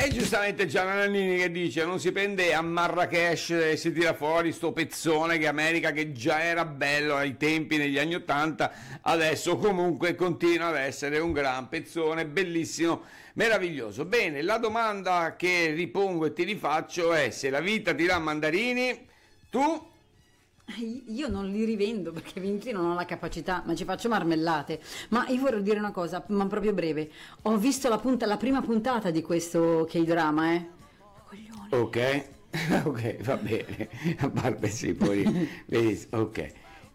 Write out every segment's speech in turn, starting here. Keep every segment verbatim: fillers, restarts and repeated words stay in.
E giustamente Gianna Nannini che dice: non si prende a Marrakesh e si tira fuori sto pezzone che America, che già era bello ai tempi negli anni ottanta, adesso comunque continua ad essere un gran pezzone, bellissimo, meraviglioso. Bene, la domanda che ripongo e ti rifaccio è: se la vita ti dà mandarini, tu... Io non li rivendo perché vinti non ho la capacità, ma ci faccio marmellate. Ma io vorrei dire una cosa, ma proprio breve. Ho visto la, punta, la prima puntata di questo K-drama, eh. Coglione. Ok, ok, va bene. A parte sì, poi vedi, ok.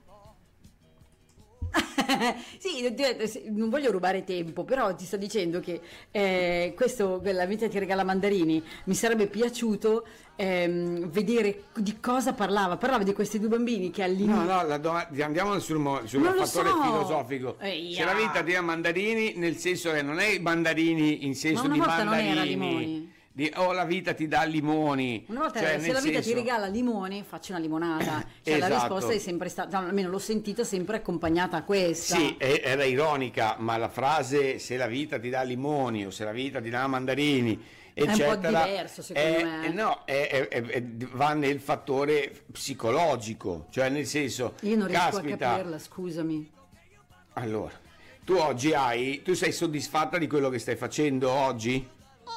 Sì, non voglio rubare tempo, però ti sto dicendo che eh, questo, La vita ti regala mandarini, mi sarebbe piaciuto ehm, vedere di cosa parlava. Parlava di questi due bambini che all'inizio... No, no, la doma- andiamo sul, sul fattore so. filosofico. Eia. Se la vita ti dà mandarini, nel senso che non è i mandarini in senso Ma una di volta non era mandarini. limoni. Di, oh, la vita ti dà limoni. Una volta cioè, era, se la vita senso... ti regala limoni, faccio una limonata. Cioè, Esatto. la risposta è sempre stata, almeno l'ho sentita sempre accompagnata a questa. Sì, è- era ironica, ma la frase se la vita ti dà limoni o se la vita ti dà mandarini, eccetera, un po' diverso, secondo è- me. no, è- è- è- è- va nel fattore psicologico, cioè nel senso, Io non riesco caspita, a capirla, scusami. allora, tu oggi hai, tu sei soddisfatta di quello che stai facendo oggi?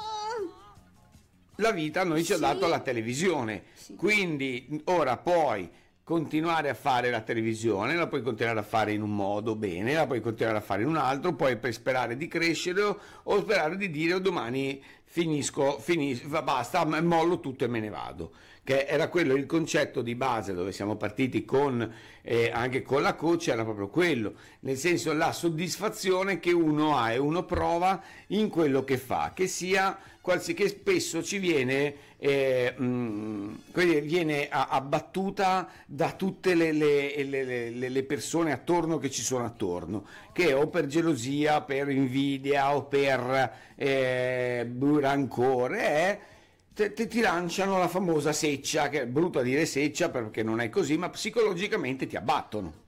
La vita a noi ci ha Sì. dato la televisione, Sì. quindi ora puoi continuare a fare la televisione, la puoi continuare a fare in un modo bene, la puoi continuare a fare in un altro, poi per sperare di crescere o, o sperare di dire "Oh, domani finisco, finisco, basta, mollo tutto e me ne vado", che era quello il concetto di base dove siamo partiti con eh, anche con la coach, era proprio quello, nel senso la soddisfazione che uno ha e uno prova in quello che fa, che sia qualsiasi, che spesso ci viene eh, mh, quindi viene a- abbattuta da tutte le, le- le- le- le persone attorno che ci sono attorno, che o per gelosia, per invidia o per eh, rancore, eh, te- te- ti lanciano la famosa seccia, che è brutto a dire seccia perché non è così, ma psicologicamente ti abbattono.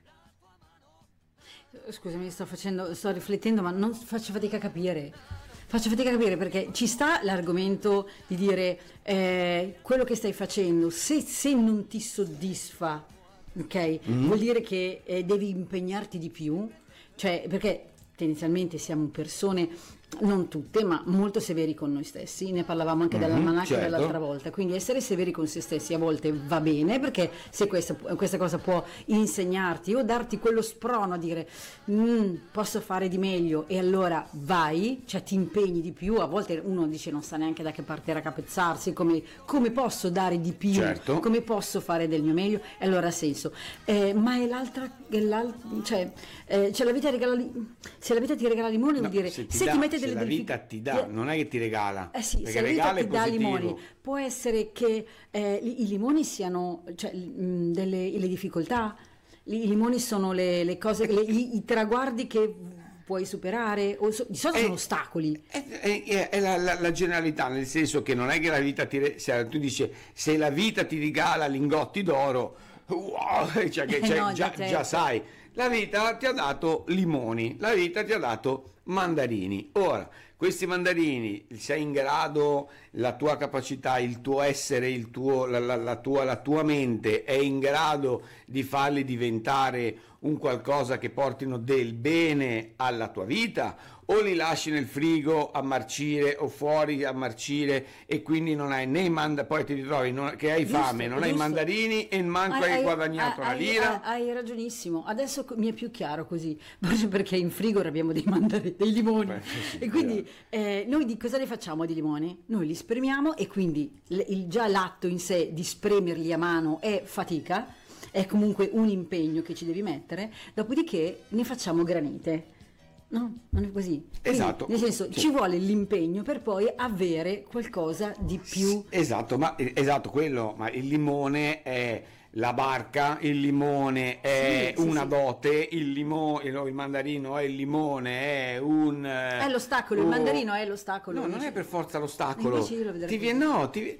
Scusami, sto facendo, sto riflettendo, ma non faccio fatica a capire. Faccio fatica a capire perché ci sta l'argomento di dire eh, quello che stai facendo, se, se non ti soddisfa, ok? Mm. Vuol dire che eh, devi impegnarti di più, cioè perché tendenzialmente siamo persone, non tutte, ma molto severi con noi stessi. Ne parlavamo anche Mhm, dell'almanacco certo. dell'altra volta, quindi essere severi con se stessi a volte va bene, perché se questa, questa cosa può insegnarti o darti quello sprono a dire "Mm, posso fare di meglio", e allora vai, cioè ti impegni di più. A volte uno dice non sa neanche da che parte raccapezzarsi, come, come posso dare di più, Certo. come posso fare del mio meglio, e allora ha senso. Eh, ma è l'altra, è l'al- cioè, eh, cioè la vita regala li- se la vita ti regala limoni, No, vuol dire se ti, se dà- ti mette se delle la vita diffic- ti dà, non è che ti regala, eh sì, perché se la vita regala è ti dà positivo. limoni, può essere che eh, i, i limoni siano, cioè, mh, delle le difficoltà. I limoni sono le, le cose, le- i, i traguardi che puoi superare, o so- di solito Eh, sono ostacoli. È, è- è- è la, la- la generalità, nel senso che non è che la vita ti re- se tu dici se la vita ti regala lingotti d'oro, wow, cioè che Eh cioè, no, già, certo. già sai, la vita ti ha dato limoni, la vita ti ha dato mandarini. Ora, questi mandarini, sei in grado, la tua capacità, il tuo essere, il tuo, la, la- la tua, la tua mente è in grado di farli diventare un qualcosa che portino del bene alla tua vita, o li lasci nel frigo a marcire o fuori a marcire e quindi non hai né i manda, poi ti ritrovi non- che hai Giusto, fame, non hai i giusto. mandarini e manco hai, guadagnato hai- una lira. Hai, hai ragionissimo. Adesso mi è più chiaro così, proprio perché in frigo abbiamo dei mandarini, dei limoni. Beh, sì, E quindi eh, noi di cosa ne facciamo di limoni? Noi li spremiamo, e quindi l- il, già l'atto in sé di spremerli a mano è fatica, è comunque un impegno che ci devi mettere, dopodiché ne facciamo granite. No, non è così. Quindi, Esatto. nel senso, Sì. ci vuole l'impegno per poi avere qualcosa di più. Esatto, ma eh, esatto quello, ma il limone è la barca, il limone è Sì, sì, una sì. dote, il limone, no, il mandarino è il limone, è un eh, È l'ostacolo, il oh, mandarino è l'ostacolo. No, non invece- è per forza l'ostacolo. Invece io devo vedere Ti così. viene, no, ti-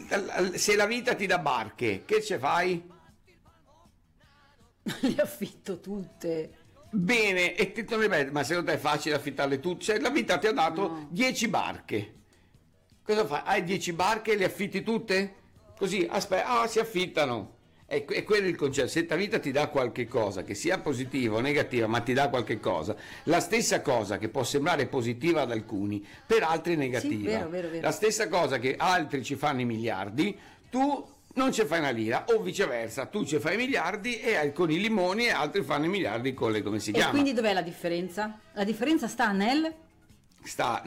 se la vita ti dà barche, che ce fai? Le affitto tutte. Bene, e ti ripeto, ma secondo te è facile affittarle tutte? Cioè, la vita ti ha dato No. dieci barche. Cosa fai? Hai dieci barche e le affitti tutte? Così, aspetta, ah, si affittano. E, e quello è il concetto. Se la vita ti dà qualche cosa, che sia positiva o negativa, ma ti dà qualche cosa, la stessa cosa che può sembrare positiva ad alcuni, per altri è negativa. Sì, vero, vero, vero. La stessa cosa che altri ci fanno i miliardi, tu non ci fai una lira, o viceversa, tu ci fai i miliardi e con i limoni e altri fanno i miliardi con le, come si E chiama? quindi dov'è la differenza? La differenza sta nel... Sta,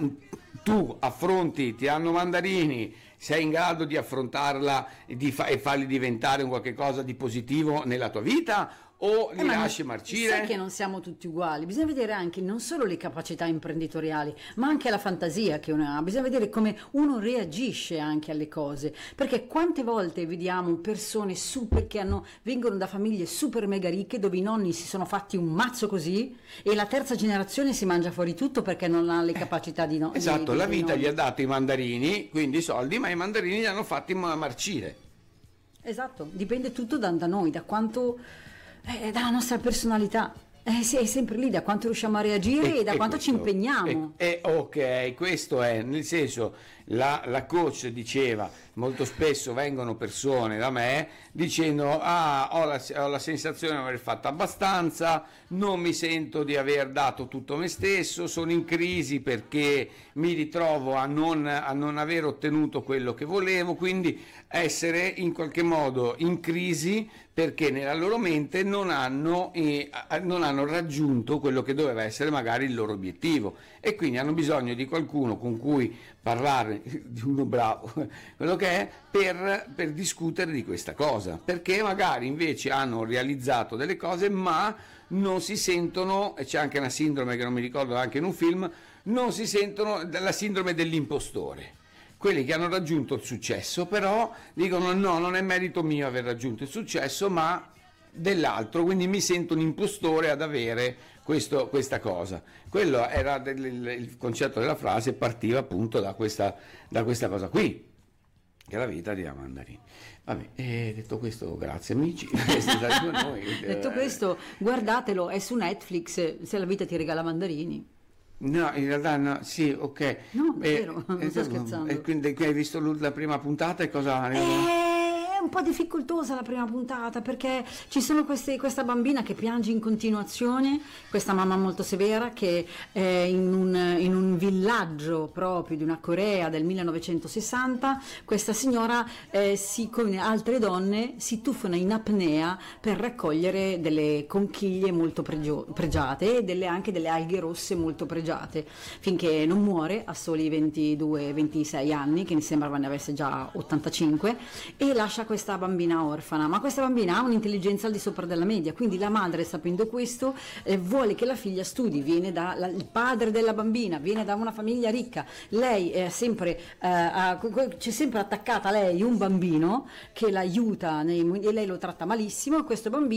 tu affronti, ti hanno mandarini, sei in grado di affrontarla e, di fa- e farli diventare un qualche cosa di positivo nella tua vita, o li Eh, ma lasci non- marcire? Sai che non siamo tutti uguali, bisogna vedere anche non solo le capacità imprenditoriali, ma anche la fantasia che uno ha, bisogna vedere come uno reagisce anche alle cose, perché quante volte vediamo persone super che hanno, vengono da famiglie super mega ricche dove i nonni si sono fatti un mazzo così e la terza generazione si mangia fuori tutto perché non ha le capacità di no. Esatto, di- la dei vita nonni. gli ha dato i mandarini, quindi i soldi, ma i mandarini li hanno fatti ma- marcire. Esatto, dipende tutto da, da noi, da quanto, eh, dalla nostra personalità. Eh, sì, è sempre lì, da quanto riusciamo a reagire e, da quanto ci questo- impegniamo. E, e ok, questo è, nel senso, la, la coach diceva, molto spesso vengono persone da me dicendo, ah, ho la, ho la sensazione di aver fatto abbastanza, non mi sento di aver dato tutto me stesso, sono in crisi perché mi ritrovo a non, a non aver ottenuto quello che volevo, quindi essere in qualche modo in crisi perché nella loro mente non hanno, eh, non hanno raggiunto quello che doveva essere magari il loro obiettivo e quindi hanno bisogno di qualcuno con cui parlare, di uno bravo, quello che è, per, per discutere di questa cosa, perché magari invece hanno realizzato delle cose ma non si sentono, e c'è anche una sindrome che non mi ricordo anche in un film, non si sentono, la sindrome dell'impostore. Quelli che hanno raggiunto il successo però dicono no, non è merito mio aver raggiunto il successo ma dell'altro, quindi mi sento un impostore ad avere questo, questa cosa. Quello era del, il, il concetto della frase, partiva appunto da questa, da questa cosa qui, che la vita ti dà mandarini. Vabbè, e detto questo, grazie amici. Siete stati con noi. Detto questo, guardatelo, è su Netflix, se la vita ti regala mandarini. No, in realtà no, sì, ok. No, Eh, davvero, non sto eh, scherzando. E quindi hai visto l'ul- la prima puntata e cosa... È un po' difficoltosa la prima puntata perché ci sono queste, questa bambina che piange in continuazione, questa mamma molto severa che è in un, in un villaggio proprio di una Corea del millenovecentosessanta, questa signora eh, si, con altre donne si tuffano in apnea per raccogliere delle conchiglie molto pregio- pregiate e delle, anche delle alghe rosse molto pregiate, finché non muore a soli ventidue ventisei anni, che mi sembrava ne avesse già ottantacinque, e lascia questa bambina orfana, ma questa bambina ha un'intelligenza al di sopra della media, quindi la madre, sapendo questo, eh, vuole che la figlia studi, viene da la- il padre della bambina, viene da una famiglia ricca, lei è sempre, eh, ha- c'è sempre attaccata a lei un bambino che l'aiuta nei- e lei lo tratta malissimo, e questo bambino